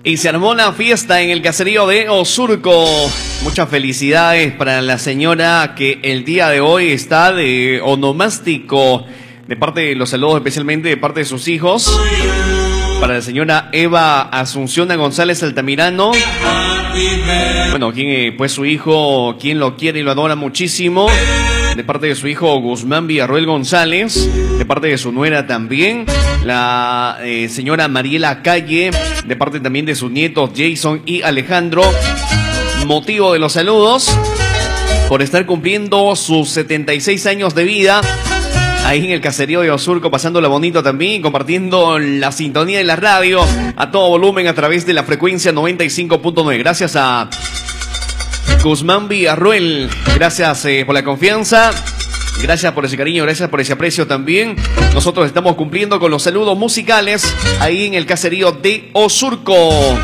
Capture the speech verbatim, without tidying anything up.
Y se armó la fiesta en el caserío de Osurco. Muchas felicidades para la señora que el día de hoy está de onomástico. De parte de los saludos, especialmente de parte de sus hijos. Para la señora Eva Asunción González Altamirano. Bueno, quien pues su hijo, quien lo quiere y lo adora muchísimo. De parte de su hijo Guzmán Villarroel González. De parte de su nuera también. La eh, señora Mariela Calle. De parte también de sus nietos Jason y Alejandro. Motivo de los saludos por estar cumpliendo sus setenta y seis años de vida. Ahí en el caserío de Osurco, pasándola bonito también, compartiendo la sintonía de la radio a todo volumen a través de la frecuencia noventa y cinco punto nueve. Gracias a Guzmán Villarroel, gracias eh, por la confianza, gracias por ese cariño, gracias por ese aprecio también. Nosotros estamos cumpliendo con los saludos musicales ahí en el caserío de Osurco.